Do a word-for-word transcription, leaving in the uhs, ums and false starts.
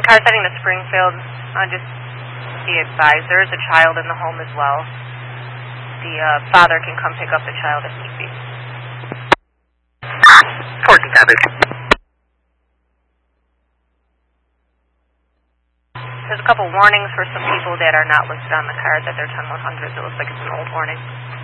car setting to Springfield. Uh, just be advised, there is a child in the home as well. The uh, father can come pick up the child if need be. fourteen, copy. There's a couple warnings for some people that are not listed on the card that they're ten one hundreds. It looks like it's an old warning.